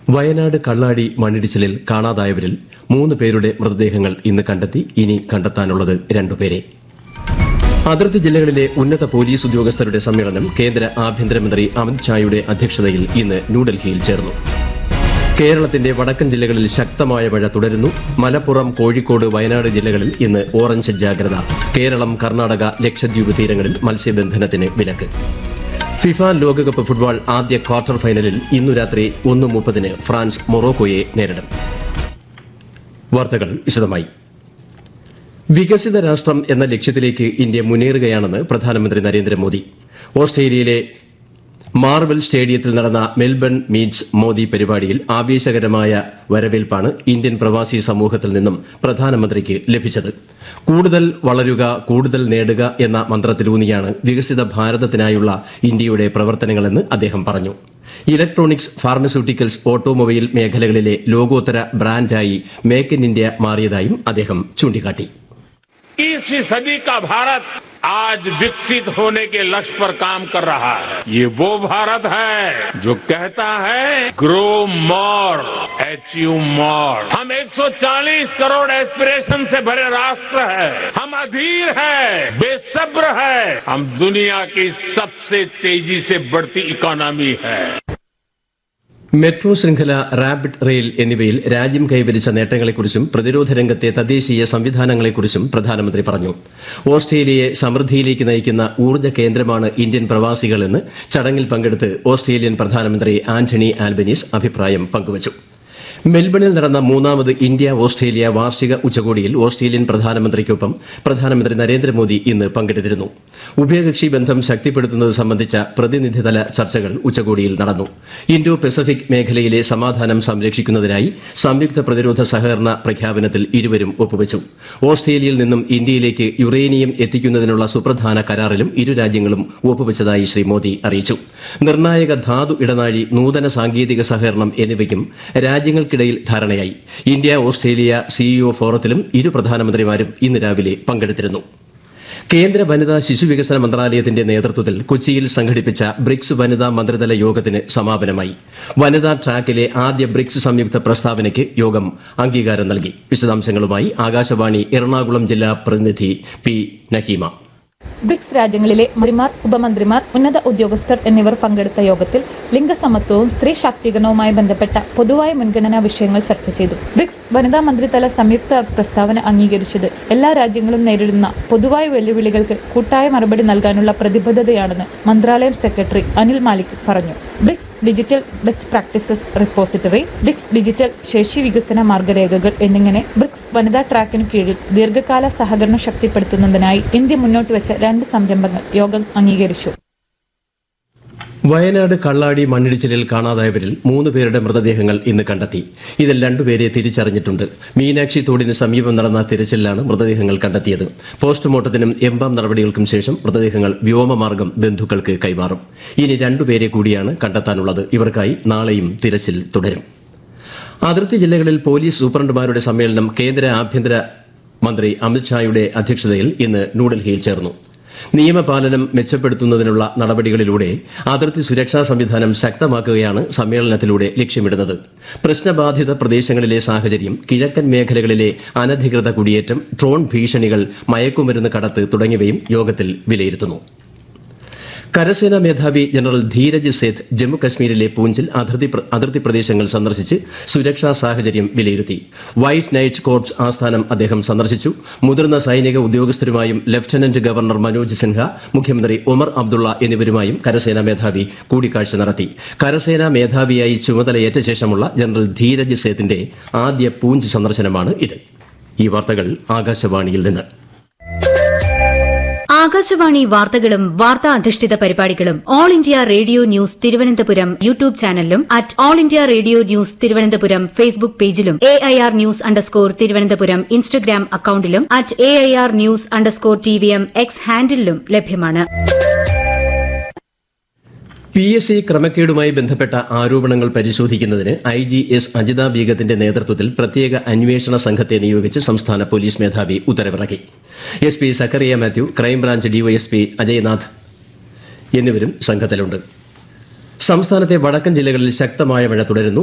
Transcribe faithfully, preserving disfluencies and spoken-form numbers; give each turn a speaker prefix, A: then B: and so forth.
A: വയനാട് കള്ളാടി മണ്ണിടിച്ചിലിൽ കാണാതായവരിൽ മൂന്ന് പേരുടെ മൃതദേഹങ്ങൾ ഇന്ന് കണ്ടെത്തി. ഇനി കണ്ടെത്താനുള്ളത് രണ്ടുപേരെ. അതിർത്തി ജില്ലകളിലെ ഉന്നത പോലീസ് ഉദ്യോഗസ്ഥരുടെ സമ്മേളനം കേന്ദ്ര ആഭ്യന്തരമന്ത്രി അമിത് ഷായുടെ അധ്യക്ഷതയിൽ ഇന്ന് ന്യൂഡൽഹിയിൽ ചേർന്നു. കേരളത്തിന്റെ വടക്കൻ ജില്ലകളിൽ ശക്തമായ മഴ തുടരുന്നു. മലപ്പുറം, കോഴിക്കോട്, വയനാട് ജില്ലകളിൽ ഇന്ന് ഓറഞ്ച് ജാഗ്രത. കേരളം, കർണാടക, ലക്ഷദ്വീപ് തീരങ്ങളിൽ മത്സ്യബന്ധനത്തിന് വിലക്ക്. ഫിഫ ലോകകപ്പ് ഫുട്ബോൾ ആദ്യ ക്വാർട്ടർ ഫൈനലിൽ ഇന്നു രാത്രി ഒന്ന് മുപ്പതിന് ഫ്രാൻസ് മൊറോക്കോയെ നേരിടും. വാർത്തകൾ വിശദമായി. വികസിത രാഷ്ട്രം എന്ന ലക്ഷ്യത്തിലേക്ക് ഇന്ത്യ മുന്നേറുകയാണെന്ന് പ്രധാനമന്ത്രി നരേന്ദ്രമോദി. ഓസ്ട്രേലിയയിലെ മാർവൽ സ്റ്റേഡിയത്തിൽ നടന്ന മെൽബൺ മീറ്റ്സ് മോദി പരിപാടിയിൽ ആവേശകരമായ വരവേൽപ്പാണ് ഇന്ത്യൻ പ്രവാസി സമൂഹത്തിൽ നിന്നും പ്രധാനമന്ത്രിക്ക് ലഭിച്ചത്. കൂടുതൽ വളരുക, കൂടുതൽ നേടുക എന്ന മന്ത്രത്തിലൂന്നിയാണ് വികസിത ഭാരതത്തിനായുള്ള ഇന്ത്യയുടെ പ്രവർത്തനങ്ങളെന്ന് അദ്ദേഹം പറഞ്ഞു. ഇലക്ട്രോണിക്സ്, ഫാർമസ്യൂട്ടിക്കൽസ്, ഓട്ടോമൊബൈൽ മേഖലകളിലെ ലോകോത്തര ബ്രാൻഡായി മേക്ക് ഇൻ ഇന്ത്യ മാറിയതായും അദ്ദേഹം ചൂണ്ടിക്കാട്ടി.
B: इक्कीसवीं सदी का भारत आज विकसित होने के लक्ष्य पर काम कर रहा है. ये वो भारत है जो कहता है ग्रो मोर, अचीव मोर. हम एक सौ चालीस करोड़ एस्पिरेशन से भरे राष्ट्र है. हम अधीर है, बेसब्र है. हम दुनिया की सबसे तेजी से बढ़ती इकोनॉमी है.
A: മെട്രോ ശൃംഖല, റാപ്പിഡ് റെയിൽ എന്നിവയിൽ രാജ്യം കൈവരിച്ച നേട്ടങ്ങളെക്കുറിച്ചും പ്രതിരോധ രംഗത്തെ തദ്ദേശീയ സംവിധാനങ്ങളെക്കുറിച്ചും പ്രധാനമന്ത്രി പറഞ്ഞു. ഓസ്ട്രേലിയയെ സമൃദ്ധിയിലേക്ക് നയിക്കുന്ന ഊർജ്ജ കേന്ദ്രമാണ് ഇന്ത്യൻ പ്രവാസികളെന്ന് ചടങ്ങിൽ പങ്കെടുത്ത് ഓസ്ട്രേലിയൻ പ്രധാനമന്ത്രി ആന്റണി ആൽബനീസ് അഭിപ്രായം പങ്കുവച്ചു. മെൽബണിൽ നടന്ന മൂന്നാമത് ഇന്ത്യ ഓസ്ട്രേലിയ വാർഷിക ഉച്ചകോടിയിൽ ഓസ്ട്രേലിയൻ പ്രധാനമന്ത്രിക്കൊപ്പം പ്രധാനമന്ത്രി നരേന്ദ്രമോദി ഇന്ന് പങ്കെടുത്തിരുന്നു. ഉഭയകക്ഷി ബന്ധം ശക്തിപ്പെടുത്തുന്നത് സംബന്ധിച്ച പ്രതിനിധിതല ചർച്ചകൾ ഉച്ചകോടിയിൽ നടന്നു. ഇൻഡോ പസഫിക് മേഖലയിലെ സമാധാനം സംരക്ഷിക്കുന്നതിനായി സംയുക്ത പ്രതിരോധ സഹകരണ പ്രഖ്യാപനത്തിൽ ഇരുവരും ഒപ്പുവച്ചു. ഓസ്ട്രേലിയയിൽ നിന്നും ഇന്ത്യയിലേക്ക് യുറേനിയം എത്തിക്കുന്നതിനുള്ള സുപ്രധാന കരാറിലും ഇരു രാജ്യങ്ങളും ഒപ്പുവച്ചതായി ശ്രീ മോദി അറിയിച്ചു. നിർണായക ധാതു ഇടനാഴി, നൂതന സാങ്കേതിക സഹകരണം എന്നിവയ്ക്കും രാജ്യങ്ങൾക്ക് ിടയിൽ ധാരണയായി. ഇന്ത്യ ഓസ്ട്രേലിയ സിഇഒ ഫോറത്തിലും ഇരു പ്രധാനമന്ത്രിമാരും ഇന്ന് രാവിലെ പങ്കെടുത്തിരുന്നു. കേന്ദ്ര വനിതാ ശിശുവികസന മന്ത്രാലയത്തിന്റെ നേതൃത്വത്തിൽ കൊച്ചിയിൽ സംഘടിപ്പിച്ച ബ്രിക്സ് വനിതാ മന്ത്രിതല യോഗത്തിന് സമാപനമായി. വനിതാ ട്രാക്കിലെ ആദ്യ ബ്രിക്സ് സംയുക്ത പ്രസ്താവനയ്ക്ക് യോഗം അംഗീകാരം നൽകി. വിശദാംശങ്ങളുമായി ആകാശവാണി എറണാകുളം ജില്ലാ പ്രതിനിധി പി നഹീമ.
C: ബ്രിക്സ് രാജ്യങ്ങളിലെ മന്ത്രിമാർ, ഉപമന്ത്രിമാർ, ഉന്നത ഉദ്യോഗസ്ഥർ എന്നിവർ പങ്കെടുത്ത യോഗത്തിൽ ലിംഗസമത്വവും സ്ത്രീ ശാക്തീകരണവുമായി ബന്ധപ്പെട്ട പൊതുവായ മുൻഗണനാ വിഷയങ്ങൾ ചർച്ച ചെയ്തു. ബ്രിക്സ് വനിതാ മന്ത്രിതല സംയുക്ത പ്രസ്താവന അംഗീകരിച്ചത് എല്ലാ രാജ്യങ്ങളും നേരിടുന്ന പൊതുവായ വെല്ലുവിളികൾക്ക് കൂട്ടായ മറുപടി നൽകാനുള്ള പ്രതിബദ്ധതയാണെന്ന് മന്ത്രാലയം സെക്രട്ടറി അനിൽ മാലിക് പറഞ്ഞു. BRICS digital best practices repository, BRICS digital ശേഷി വികസന മാർഗരേഖകൾ എന്നിങ്ങനെ ബ്രിക്സ് വനിതാ ട്രാക്കിനു കീഴിൽ ദീർഘകാല സഹകരണം ശക്തിപ്പെടുത്തുന്നതിനായി ഇന്ത്യ മുന്നോട്ട് വെച്ച രണ്ട് സംരംഭങ്ങൾ യോഗം അംഗീകരിച്ചു.
A: വയനാട് കള്ളാടി മണ്ണിടിച്ചിലിൽ കാണാതായവരിൽ മൂന്ന് പേരുടെ മൃതദേഹങ്ങൾ ഇന്ന് കണ്ടെത്തി. ഇതിൽ രണ്ടുപേരെ തിരിച്ചറിഞ്ഞിട്ടുണ്ട്. മീനാക്ഷി തോടിന് സമീപം നടന്ന തിരച്ചിലാണ് മൃതദേഹങ്ങൾ കണ്ടെത്തിയത്. പോസ്റ്റ്മോർട്ടത്തിനും എംബാം നടപടികൾക്കും ശേഷം മൃതദേഹങ്ങൾ വ്യോമമാർഗം ബന്ധുക്കൾക്ക് കൈമാറും. ഇനി രണ്ടുപേരെ കൂടിയാണ് കണ്ടെത്താനുള്ളത്. ഇവർക്കായി നാളെയും തിരച്ചിൽ തുടരും. അതിർത്തി ജില്ലകളിൽ പോലീസ് സൂപ്രണ്ടുമാരുടെ സമ്മേളനം കേന്ദ്ര ആഭ്യന്തര മന്ത്രി അമിത് ഷായുടെ അധ്യക്ഷതയിൽ ഇന്ന് ന്യൂഡൽഹിയിൽ ചേർന്നു. നിയമപാലനം മെച്ചപ്പെടുത്തുന്നതിനുള്ള നടപടികളിലൂടെ അതിർത്തി സുരക്ഷാ സംവിധാനം ശക്തമാക്കുകയാണ് സമ്മേളനത്തിലൂടെ ലക്ഷ്യമിടുന്നത്. പ്രശ്നബാധിത പ്രദേശങ്ങളിലെ സാഹചര്യം, കിഴക്കൻ മേഖലകളിലെ അനധികൃത കുടിയേറ്റം, ഡ്രോൺ ഭീഷണികൾ, മയക്കുമരുന്ന് കടത്ത് തുടങ്ങിയവയും യോഗത്തിൽ വിലയിരുത്തുന്നു. കരസേനാ മേധാവി ജനറൽ ധീരജ് സേത്ത് ജമ്മുകശ്മീരിലെ പൂഞ്ചിൽ അതിർത്തി പ്രദേശങ്ങൾ സന്ദർശിച്ച് സുരക്ഷാ സാഹചര്യം വിലയിരുത്തി. വൈറ്റ് നൈറ്റ് കോർപ്സ് ആസ്ഥാനം അദ്ദേഹം സന്ദർശിച്ചു. മുതിർന്ന സൈനിക ഉദ്യോഗസ്ഥരുമായും ലഫ്റ്റനന്റ് ഗവർണർ മനോജ് സിൻഹ, മുഖ്യമന്ത്രി ഒമർ അബ്ദുള്ള എന്നിവരുമായും കരസേനാ മേധാവി കൂടിക്കാഴ്ച നടത്തി. കരസേനാ മേധാവിയായി ചുമതലയേറ്റ ശേഷമുള്ള ജനറൽ ധീരജ് സേത്തിന്റെ ആദ്യ പൂഞ്ച് സന്ദർശനമാണ് ഇത്. ഈ വാർത്തകൾ ആകാശവാണിയിൽ നിന്ന്.
D: ആകാശവാണി വാർത്തകളും വാർത്താ അധിഷ്ഠിത പരിപാടികളും all India radio news Thiruvananthapuram YouTube ചാനലിലും at all India radio news Thiruvananthapuram Facebook പേജിലും A I R news underscore Thiruvananthapuram Instagram അക്കൌണ്ടിലും at A I R news underscore T V M X ഹാൻഡിലും ലഭ്യമാണ്.
A: പി എസ് സി ക്രമക്കേടുമായി ബന്ധപ്പെട്ട ആരോപണങ്ങൾ പരിശോധിക്കുന്നതിന് ഐ ജി എസ് അജിത ബീഗത്തിന്റെ നേതൃത്വത്തിൽ പ്രത്യേക അന്വേഷണ സംഘത്തെ നിയോഗിച്ച് സംസ്ഥാന പോലീസ് മേധാവി ഉത്തരവിറക്കി. S P Zacharia Mathew, crime branch DYSP Ajaynath എന്നിവരും സംഘത്തിലുണ്ട്. സംസ്ഥാനത്തെ വടക്കൻ ജില്ലകളിൽ ശക്തമായ മഴ തുടരുന്നു.